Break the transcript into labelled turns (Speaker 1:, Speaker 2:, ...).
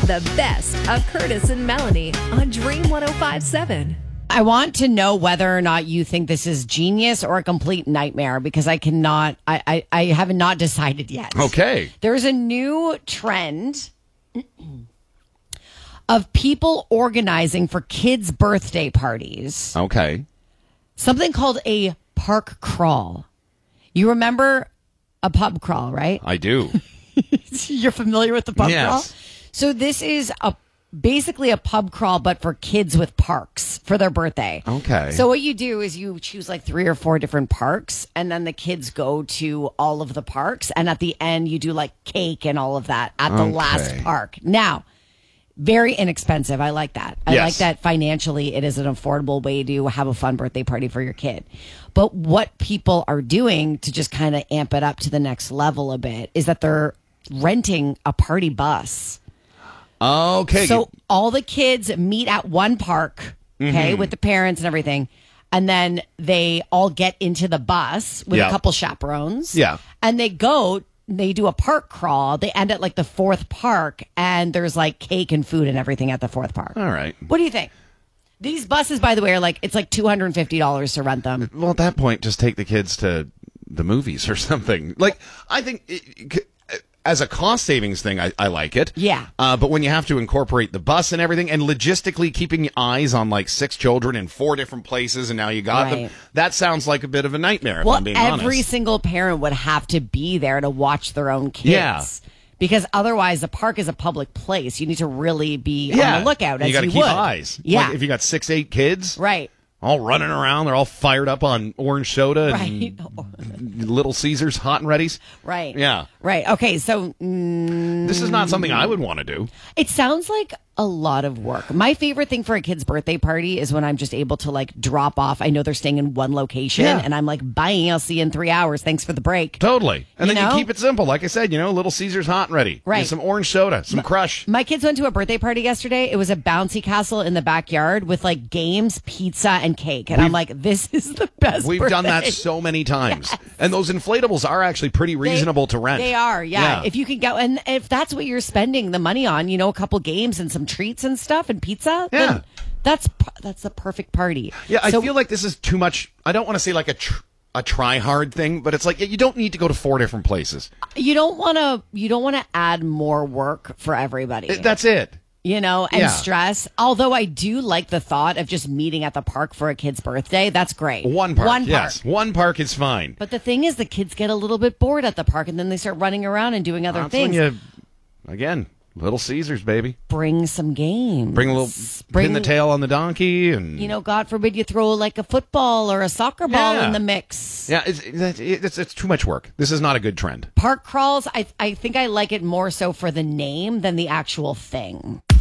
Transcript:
Speaker 1: The best of Curtis and Melanie on Dream 105.7.
Speaker 2: I want to know whether or not you think this is genius or a complete nightmare because I cannot, I have not decided yet.
Speaker 3: Okay.
Speaker 2: There's a new trend of people organizing for kids' birthday parties.
Speaker 3: Okay.
Speaker 2: Something called a park crawl. You remember a pub crawl, right?
Speaker 3: I do.
Speaker 2: You're familiar with the pub
Speaker 3: Yes.
Speaker 2: crawl? So this is basically a pub crawl, but for kids with parks for their birthday.
Speaker 3: Okay.
Speaker 2: So what you do is you choose like 3 or 4 different parks, and then the kids go to all of the parks, and at the end you do like cake and all of that at the last park. Now, very inexpensive. I like that. I like that financially it is an affordable way to have a fun birthday party for your kid. But what people are doing to just kind of amp it up to the next level a bit is that they're renting a party bus.
Speaker 3: Okay.
Speaker 2: So all the kids meet at one park, okay, with the parents and everything. And then they all get into the bus with a couple chaperones.
Speaker 3: Yeah.
Speaker 2: And they do a park crawl. They end at like the 4th park, and there's like cake and food and everything at the 4th park.
Speaker 3: All right.
Speaker 2: What do you think? These buses, by the way, are like, it's like $250 to rent them.
Speaker 3: Well, at that point, just take the kids to the movies or something. Like, I think as a cost savings thing, I like it.
Speaker 2: Yeah.
Speaker 3: But when you have to incorporate the bus and everything, and logistically keeping eyes on like 6 children in 4 different places, and now you got them, that sounds like a bit of a nightmare. If I'm being honest.
Speaker 2: Every single parent would have to be there to watch their own kids.
Speaker 3: Yeah.
Speaker 2: Because otherwise, the park is a public place. You need to really be on the lookout. As
Speaker 3: you got to
Speaker 2: you
Speaker 3: keep
Speaker 2: would.
Speaker 3: eyes.
Speaker 2: Yeah.
Speaker 3: Like if you got 6, 8 kids,
Speaker 2: Right.
Speaker 3: all running around, they're all fired up on orange soda
Speaker 2: Right.
Speaker 3: and Little Caesars hot and ready's.
Speaker 2: Right.
Speaker 3: Yeah.
Speaker 2: Right. Okay. So
Speaker 3: This is not something I would want to do.
Speaker 2: it sounds like a lot of work. My favorite thing for a kid's birthday party is when I'm just able to like drop off. I know they're staying in one location, and I'm like, bye, I'll see you in 3 hours. Thanks for the break.
Speaker 3: Totally. And
Speaker 2: You
Speaker 3: then
Speaker 2: know?
Speaker 3: you keep it simple. Like I said, Little Caesars hot and ready.
Speaker 2: Right.
Speaker 3: Get some orange soda, some Crush.
Speaker 2: My kids went to a birthday party yesterday. It was a bouncy castle in the backyard with like games, pizza, and cake. And I'm like, this is the best
Speaker 3: We've done that so many times.
Speaker 2: Yes.
Speaker 3: And those inflatables are actually pretty reasonable to rent.
Speaker 2: They are, yeah. If you can go, and if that's what you're spending the money on, a couple games and some treats and stuff and pizza, then that's the perfect party.
Speaker 3: Yeah, I feel like this is too much. I don't want to say like a try hard thing, but it's like you don't need to go to 4 different places.
Speaker 2: You don't want to add more work for everybody.
Speaker 3: That's it.
Speaker 2: And stress. Although I do like the thought of just meeting at the park for a kid's birthday. That's great.
Speaker 3: One park. Yes. One park is fine.
Speaker 2: But the thing is, the kids get a little bit bored at the park, and then they start running around and doing other
Speaker 3: That's
Speaker 2: things.
Speaker 3: when again, Little Caesars, baby.
Speaker 2: Bring some games.
Speaker 3: Bring a little pin the tail on the donkey, and
Speaker 2: God forbid you throw like a football or a soccer ball in the mix.
Speaker 3: Yeah, it's too much work. This is not a good trend.
Speaker 2: Park crawls, I think I like it more so for the name than the actual thing.